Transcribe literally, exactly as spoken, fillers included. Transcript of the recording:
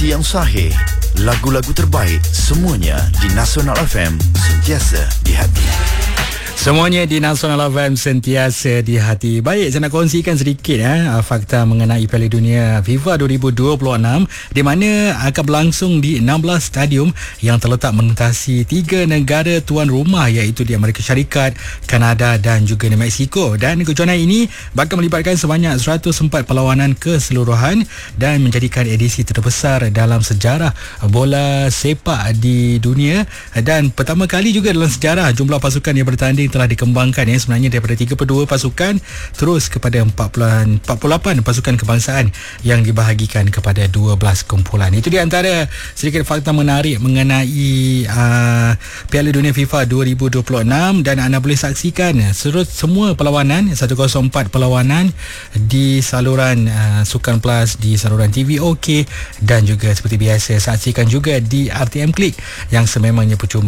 Informasi yang sahih, lagu-lagu terbaik, semuanya di Nasional F M, sentiasa di hati. Semuanya di Nasional F M, sentiasa di hati. Baik, saya nak kongsikan sedikit eh, fakta mengenai Piala Dunia FIFA dua ribu dua puluh enam, di mana akan berlangsung di enam belas stadium yang terletak mengelilingi tiga negara tuan rumah, iaitu di Amerika Syarikat, Kanada dan juga di Mexico. Dan kejohanan ini bakal melibatkan sebanyak seratus empat perlawanan keseluruhan dan menjadikan edisi terbesar dalam sejarah bola sepak di dunia, dan pertama kali juga dalam sejarah jumlah pasukan yang bertanding telah dikembangkan ya, sebenarnya daripada tiga puluh dua pasukan terus kepada empat puluh lapan pasukan kebangsaan yang dibahagikan kepada dua belas kumpulan. Itu di antara sedikit fakta menarik mengenai uh, Piala Dunia FIFA dua ribu dua puluh enam, dan anda boleh saksikan serut semua perlawanan seratus empat perlawanan di saluran uh, Sukan Plus, di saluran T V O K, dan juga seperti biasa saksikan juga di R T M Klik yang sememangnya percuma.